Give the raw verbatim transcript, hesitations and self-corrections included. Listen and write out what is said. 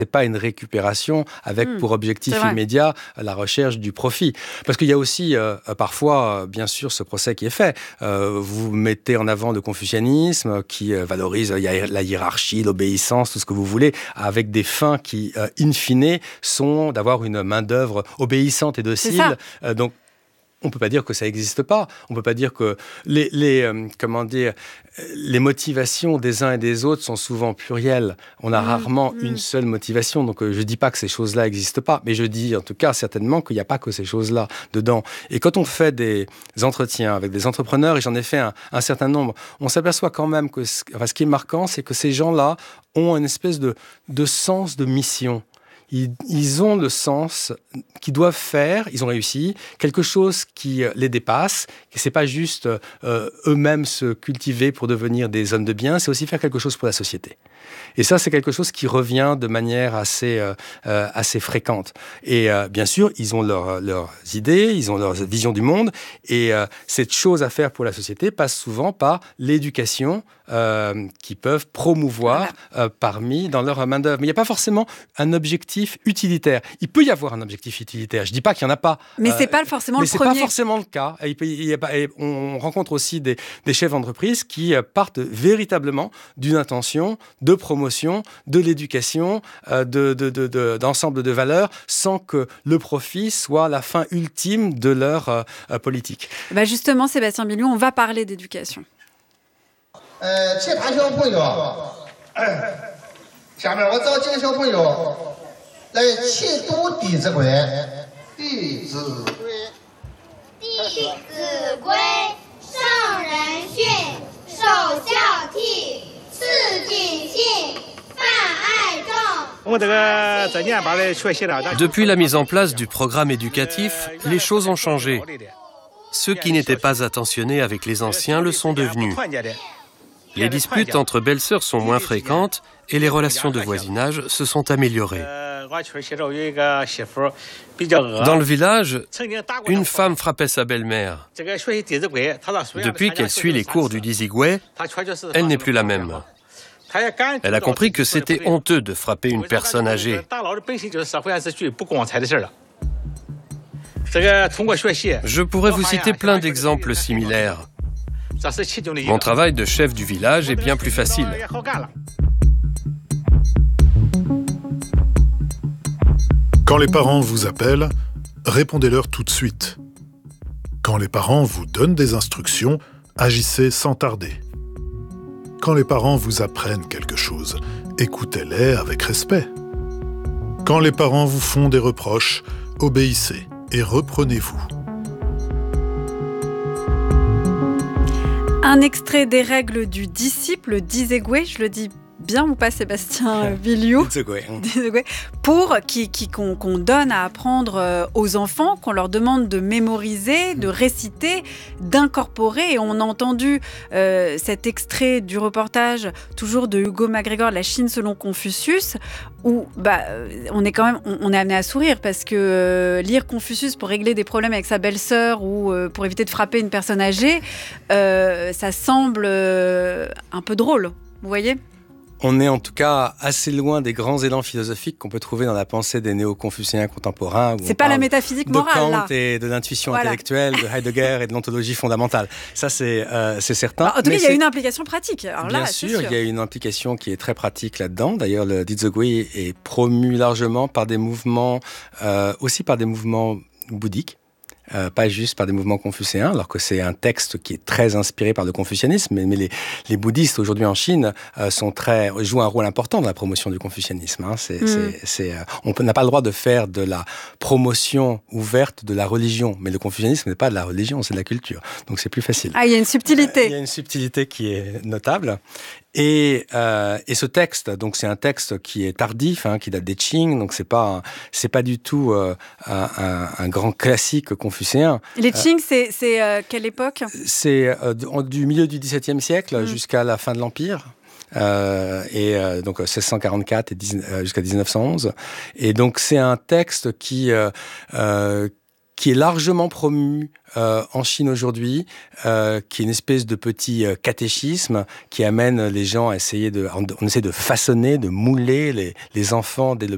c'est pas une récupération avec mmh, pour objectif immédiat la recherche du profit. Parce qu'il y a aussi euh, parfois, bien sûr, ce procès qui est fait. Euh, vous mettez en avant le confucianisme qui euh, valorise la hiérarchie, l'obéissance, tout ce que vous voulez, avec des fins qui, euh, in fine, sont d'avoir une main-d'œuvre obéissante et docile. Euh, donc, on ne peut pas dire que ça n'existe pas. On ne peut pas dire que les, les, euh, comment dire, les motivations des uns et des autres sont souvent plurielles. On a mmh, rarement mmh. une seule motivation. Donc, euh, je ne dis pas que ces choses-là n'existent pas, mais je dis en tout cas certainement qu'il n'y a pas que ces choses-là dedans. Et quand on fait des entretiens avec des entrepreneurs, et j'en ai fait un, un certain nombre, on s'aperçoit quand même que enfin, ce qui est marquant, c'est que ces gens-là ont une espèce de, de sens de mission. Ils, ils ont le sens qu'ils doivent faire, ils ont réussi, quelque chose qui les dépasse, et c'est pas juste euh, eux-mêmes se cultiver pour devenir des hommes de bien, c'est aussi faire quelque chose pour la société. Et ça, c'est quelque chose qui revient de manière assez, euh, euh, assez fréquente. Et euh, bien sûr, ils ont leur, leurs idées, ils ont leur vision du monde, et euh, cette chose à faire pour la société passe souvent par l'éducation euh, qu'ils peuvent promouvoir voilà. euh, parmi dans leur main-d'œuvre. Mais il n'y a pas forcément un objectif utilitaire. Il peut y avoir un objectif utilitaire. Je ne dis pas qu'il n'y en a pas. Mais euh, c'est pas forcément mais le c'est premier. Mais ce n'est pas forcément le cas. Et il peut, il y a pas, et on rencontre aussi des, des chefs d'entreprise qui partent véritablement d'une intention de promotion, de l'éducation, euh, de, de, de, de, d'ensemble de valeurs, sans que le profit soit la fin ultime de leur euh, politique. Bah justement, Sébastien Billiou, on va parler d'éducation. Euh, 下面我找几个小朋友来齐读《弟子规》。弟子规， 弟子规，圣人训，首孝悌，次谨信，泛爱众。 Depuis la mise en place du programme éducatif, les choses ont changé. Ceux qui n'étaient pas attentionnés avec les anciens le sont devenus. Les disputes entre belles-sœurs sont moins fréquentes et les relations de voisinage se sont améliorées. Dans le village, une femme frappait sa belle-mère. Depuis qu'elle suit les cours du Dizigwe, elle n'est plus la même. Elle a compris que c'était honteux de frapper une personne âgée. Je pourrais vous citer plein d'exemples similaires. Mon travail de chef du village est bien plus facile. Quand les parents vous appellent, répondez-leur tout de suite. Quand les parents vous donnent des instructions, agissez sans tarder. Quand les parents vous apprennent quelque chose, écoutez-les avec respect. Quand les parents vous font des reproches, obéissez et reprenez-vous. Un extrait des règles du disciple Dizigwe, je le dis bien ou pas, Sébastien Billiou, pour qui, qui, qu'on, qu'on donne à apprendre aux enfants, qu'on leur demande de mémoriser, de réciter, d'incorporer. Et on a entendu euh, cet extrait du reportage, toujours de Hugo MacGregor, La Chine selon Confucius, où bah, on est quand même on, on est amené à sourire parce que euh, lire Confucius pour régler des problèmes avec sa belle-sœur ou euh, pour éviter de frapper une personne âgée, euh, ça semble euh, un peu drôle, vous voyez ? On est en tout cas assez loin des grands élans philosophiques qu'on peut trouver dans la pensée des néo-confucéens contemporains. C'est pas la métaphysique morale, là. De Kant là. et de l'intuition voilà. intellectuelle, de Heidegger et de l'ontologie fondamentale. Ça, c'est, euh, c'est certain. Alors, en tout cas, il y a une implication pratique. Alors Bien là, sûr, c'est sûr, il y a une implication qui est très pratique là-dedans. D'ailleurs, le Dizigwe est promu largement par des mouvements, euh, aussi par des mouvements bouddhiques. Euh, pas juste par des mouvements confucéens, alors que c'est un texte qui est très inspiré par le confucianisme, mais, mais les, les bouddhistes aujourd'hui en Chine euh, sont très, jouent un rôle important dans la promotion du confucianisme. Hein. C'est, mmh. c'est, c'est, euh, on n'a pas le droit de faire de la promotion ouverte de la religion, mais le confucianisme n'est pas de la religion, c'est de la culture. Donc c'est plus facile. Ah, il y a une subtilité. Euh, il y a une subtilité qui est notable. Et, euh, et ce texte, donc c'est un texte qui est tardif, hein, qui date des Qing, donc c'est pas, c'est pas du tout euh, un, un, un grand classique confucéen. Les Qing, euh, c'est, c'est euh, quelle époque ? C'est euh, du milieu du dix-septième siècle mmh. jusqu'à la fin de l'Empire. Euh, et euh, donc seize cent quarante-quatre et dix, euh, jusqu'à dix-neuf cent onze. Et donc c'est un texte qui euh, euh, qui est largement promu euh, en Chine aujourd'hui, euh, qui est une espèce de petit euh, catéchisme qui amène les gens à essayer de... On, on essaie de façonner, de mouler les, les enfants dès le